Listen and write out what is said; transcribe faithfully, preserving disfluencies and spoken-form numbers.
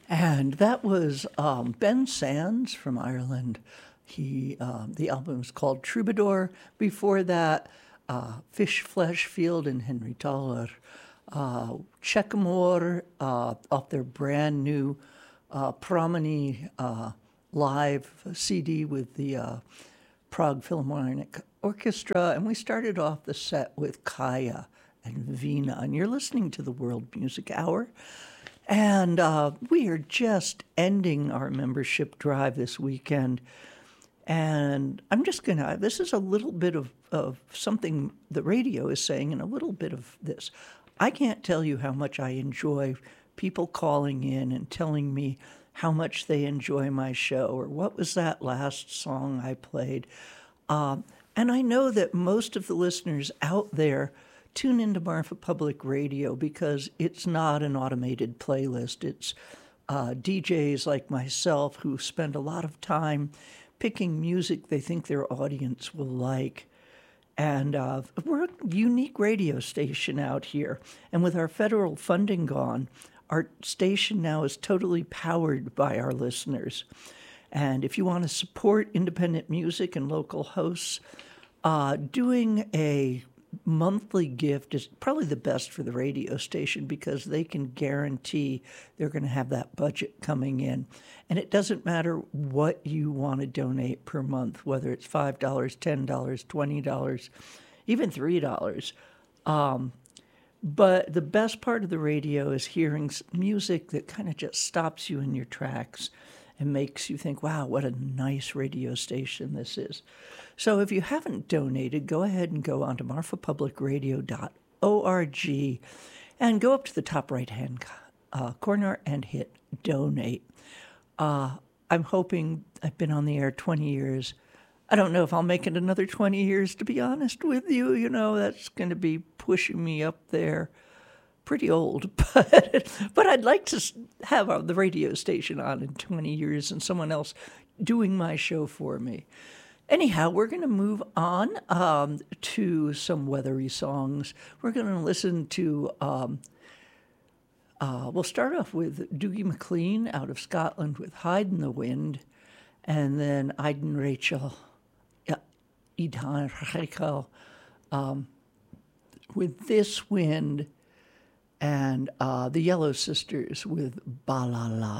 And that was um, Ben Sands from Ireland. He um, the album was called Troubadour. Before that, uh, Fish Flesh Field and Henry Toller. Uh, Checkmore uh, off their brand new uh, Promeny uh, live C D with the uh, Prague Philharmonic Orchestra. And we started off the set with Kaya and Vina. And you're listening to the World Music Hour. And uh, we are just ending our membership drive this weekend. And I'm just going to, this is a little bit of, of something the radio is saying and a little bit of this. I can't tell you how much I enjoy people calling in and telling me how much they enjoy my show or what was that last song I played. Um, and I know that most of the listeners out there tune into Marfa Public Radio because it's not an automated playlist. It's uh, D Js like myself who spend a lot of time picking music they think their audience will like. And uh, we're a unique radio station out here. And with our federal funding gone, our station now is totally powered by our listeners. And if you want to support independent music and local hosts, uh, doing a monthly gift is probably the best for the radio station because they can guarantee they're going to have that budget coming in. And it doesn't matter what you want to donate per month, whether it's five dollars, ten dollars, twenty dollars, even three dollars. Um, but the best part of the radio is hearing music that kind of just stops you in your tracks and makes you think, wow, what a nice radio station this is. So if you haven't donated, go ahead and go on to marfa public radio dot org and go up to the top right-hand uh, corner and hit donate. Uh, I'm hoping, I've been on the air twenty years. I don't know if I'll make it another twenty years, to be honest with you. You know, that's going to be pushing me up there. Pretty old, but but I'd like to have uh, the radio station on in twenty years and someone else doing my show for me. Anyhow, we're going to move on um, to some weathery songs. We're going to listen to, um, uh, we'll start off with Dougie MacLean out of Scotland with Hide in the Wind, and then Aiden Rachel, yeah, Idan Rachel um, with This Wind, and uh, the Yellow Sisters with Balala.